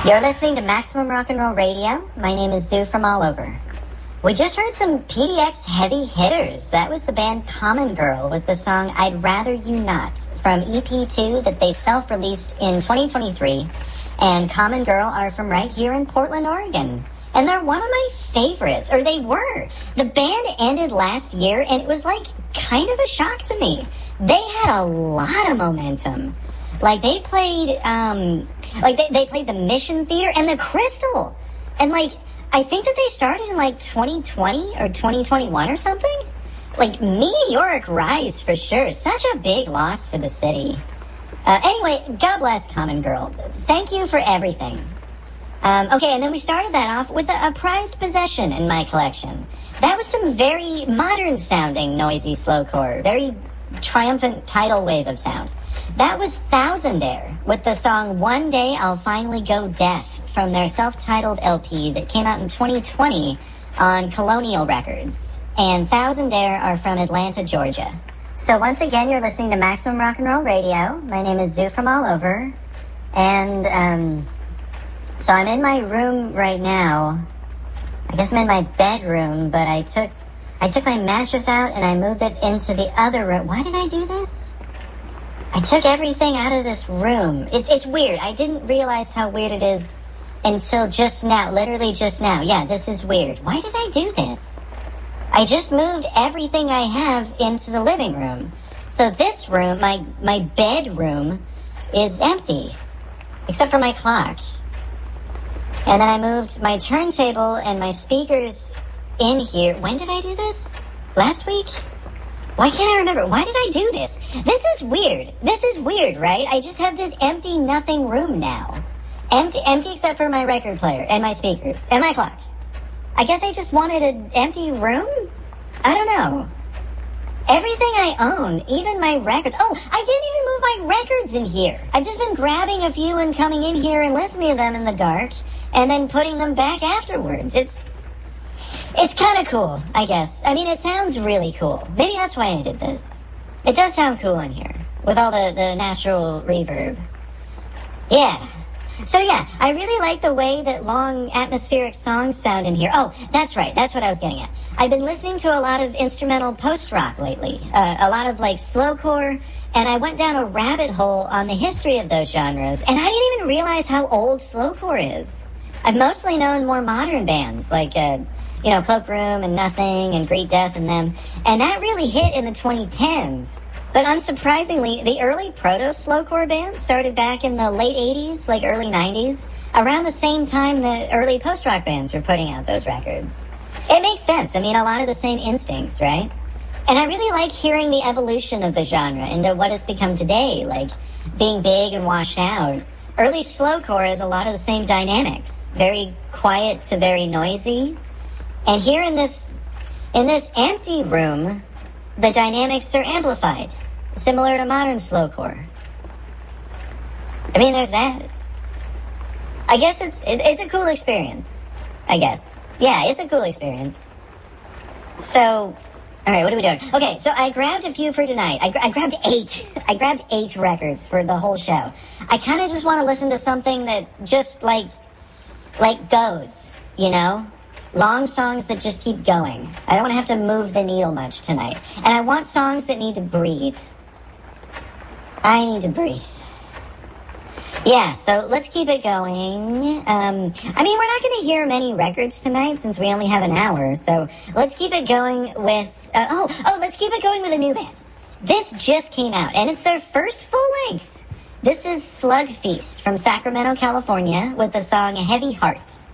You're listening to Maximum Rock and Roll Radio. My name is Zoo from All Over. We just heard some PDX heavy hitters. That was the band Common Girl with the song I'd Rather You Not from EP2 that they self-released in 2023. And Common Girl are from right here in Portland, Oregon. And they're one of my favorites, or they were. The band ended last year, and it was like kind of a shock to me. They had a lot of momentum. Like they played, they played the Mission Theater and the Crystal. And like, I think that they started in like 2020 or 2021 or something. Like meteoric rise for sure. Such a big loss for the city. Anyway, God bless Common Girl. Thank you for everything. Okay, and then we started that off with a prized possession in my collection. That was some very modern sounding noisy slowcore. Very triumphant tidal wave of sound. That was Thousandaire with the song One Day I'll Finally Go Deaf from their self-titled LP that came out in 2020 on Colonial Records. And Thousandaire are from Atlanta, Georgia. So once again, you're listening to Maximum Rock and Roll Radio. My name is Zoo from All Over. And, so I'm in my room right now. I guess I'm in my bedroom, but I took my mattress out and I moved it into the other room. Why did I do this? I took everything out of this room. It's weird. I didn't realize how weird it is until just now. Literally just now. Yeah, this is weird. Why did I do this? I just moved everything I have into the living room. So this room, my bedroom, is empty. Except for my clock. And then I moved my turntable and my speakers in here. When did I do this? Last week? Why can't I remember? Why did I do this? This is weird. This is weird, right? I just have this empty nothing room now. Empty except for my record player and my speakers and my clock. I guess I just wanted an empty room? I don't know. Everything I own, even my records. Oh, I didn't even move my records in here. I've just been grabbing a few and coming in here and listening to them in the dark and then putting them back afterwards. It's kind of cool, I guess. I mean, it sounds really cool. Maybe that's why I did this. It does sound cool in here, with all the natural reverb. Yeah. So yeah, I really like the way that long atmospheric songs sound in here. Oh, that's right. That's what I was getting at. I've been listening to a lot of instrumental post-rock lately. A lot of like slowcore, and I went down a rabbit hole on the history of those genres, and I didn't even realize how old slowcore is. I've mostly known more modern bands, like, Cloakroom and Nothing and Great Death and them. And that really hit in the 2010s. But unsurprisingly, the early proto-slowcore bands started back in the late 80s, like early 90s, around the same time that early post-rock bands were putting out those records. It makes sense. I mean, a lot of the same instincts, right? And I really like hearing the evolution of the genre into what it's become today, like being big and washed out. Early slowcore has a lot of the same dynamics. Very quiet to very noisy. And here in this empty room, the dynamics are amplified, similar to modern slowcore. I mean, there's that. I guess it's a cool experience. I guess. Yeah, it's a cool experience. So, all right, what are we doing? Okay, so I grabbed a few for tonight. I grabbed 8. I grabbed 8 records for the whole show. I kind of just want to listen to something that just like goes, you know? Long songs that just keep going. I don't want to have to move the needle much tonight. And I want songs that need to breathe. I need to breathe. Yeah, so let's keep it going. I mean, we're not going to hear many records tonight since we only have an hour. So let's keep it going with... let's keep it going with a new band. This just came out, and it's their first full length. This is Slug Feast from Sacramento, California, with the song Heavy Hearts.